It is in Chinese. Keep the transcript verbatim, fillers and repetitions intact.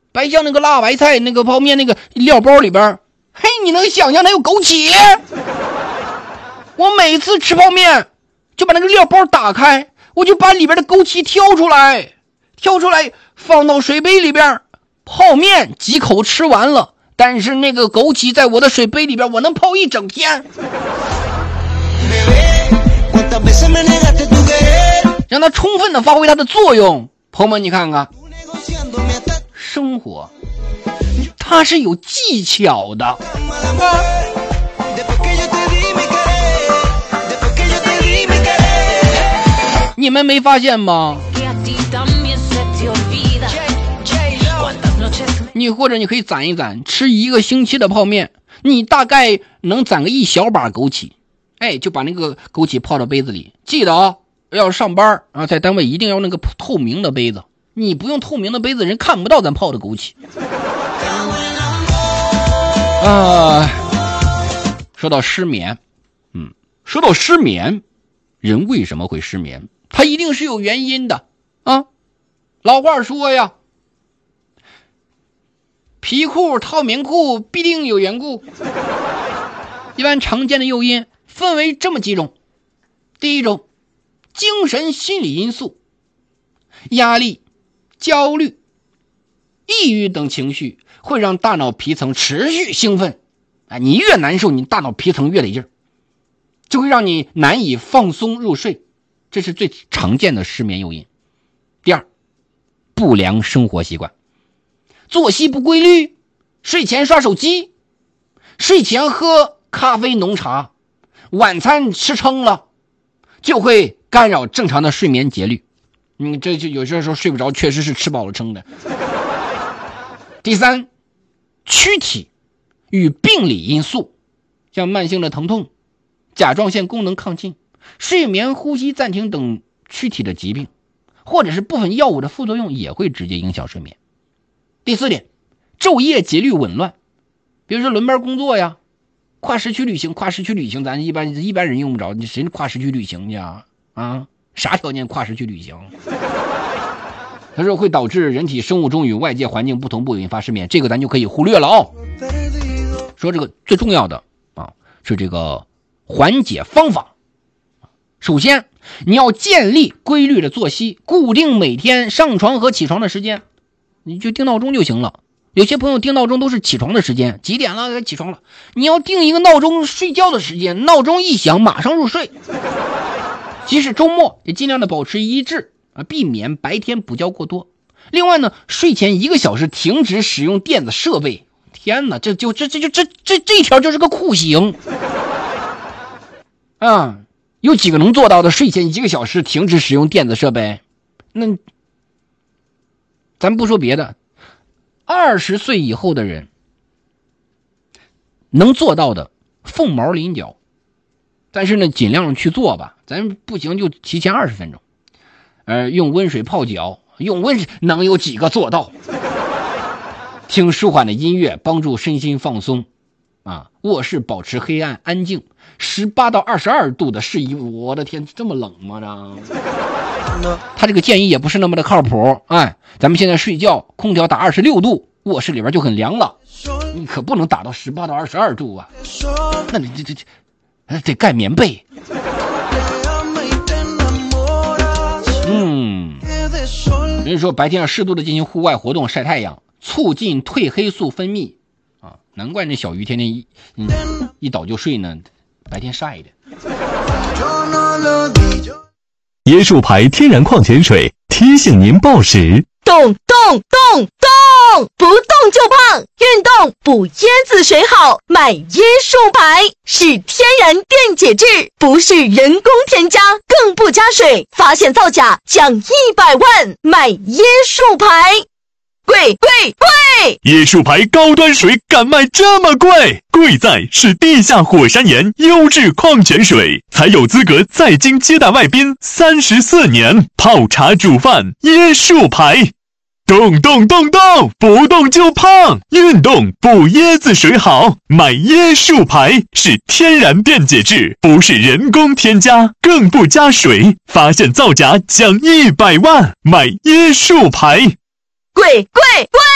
白酱那个辣白菜那个泡面那个料包里边，嘿，你能想象它有枸杞？我每次吃泡面就把那个料包打开，我就把里边的枸杞挑出来，挑出来放到水杯里边，泡面几口吃完了，但是那个枸杞在我的水杯里边，我能泡一整天。让它充分的发挥它的作用。朋友们，你看看，生活它是有技巧的。你们没发现吗？你或者你可以攒一攒，吃一个星期的泡面，你大概能攒个一小把枸杞。哎，就把那个枸杞泡到杯子里。记得啊，要上班啊，在单位一定要那个透明的杯子。你不用透明的杯子，人看不到咱泡的枸杞。啊，说到失眠，嗯，说到失眠，人为什么会失眠？它一定是有原因的啊。老话说呀，皮裤套棉裤必定有缘故。一般常见的诱因分为这么几种。第一种，精神心理因素，压力、焦虑、抑郁等情绪会让大脑皮层持续兴奋。啊，你越难受，你大脑皮层越得劲儿，就会让你难以放松入睡，这是最常见的失眠诱因。第二，不良生活习惯，作息不规律，睡前刷手机，睡前喝咖啡浓茶，晚餐吃撑了，就会干扰正常的睡眠节律。嗯，这就有些时候睡不着，确实是吃饱了撑的。第三，躯体与病理因素，像慢性的疼痛、甲状腺功能亢进、睡眠呼吸暂停等躯体的疾病，或者是部分药物的副作用也会直接影响睡眠。第四点，昼夜节律紊乱，比如说轮班工作呀，跨时区旅行，跨时区旅行咱一般一般人用不着，你谁跨时区旅行去啊？啊，啥条件跨时区旅行？他说会导致人体生物钟与外界环境不同步，引发失眠，这个咱就可以忽略了哦。说这个最重要的啊是这个缓解方法。首先，你要建立规律的作息，固定每天上床和起床的时间，你就定闹钟就行了。有些朋友定闹钟都是起床的时间，几点了该起床了，你要定一个闹钟睡觉的时间，闹钟一响马上入睡。即使周末也尽量的保持一致啊，避免白天补觉过多。另外呢，睡前一个小时停止使用电子设备。天哪，这就这这就这这这条就是个酷刑啊！有几个能做到的？睡前一个小时停止使用电子设备？那咱不说别的，二十岁以后的人能做到的凤毛麟角，但是呢，尽量去做吧。咱不行就提前二十分钟，呃，用温水泡脚，用温水能有几个做到？听舒缓的音乐帮助身心放松啊，卧室保持黑暗安静，十八到二十二度的适宜。我的天，这么冷吗？这他这个建议也不是那么的靠谱。哎，咱们现在睡觉空调打二十六度，卧室里边就很凉了，你可不能打到十八到二十二度啊，那你这这这得盖棉被。嗯，人说白天要适度的进行户外活动，晒太阳，促进褪黑素分泌啊，难怪那小鱼天天一、嗯、一倒就睡呢，白天晒的。 椰树牌天然矿泉水提醒您报时： 动动动动，不动就胖，运动补椰子水好，买椰树牌是天然电解质，不是人工添加，更不加水，发现造假奖一百万，买椰树牌。贵贵贵！ 椰树牌高端水敢卖这么贵？贵在是地下火山岩优质矿泉水，才有资格在京接待外宾三十四年，泡茶煮饭椰树牌。动动动动，不动就胖，运动补椰子水好，买椰树牌是天然电解质，不是人工添加，更不加水，发现造假奖一百万，买椰树牌。 贵贵贵！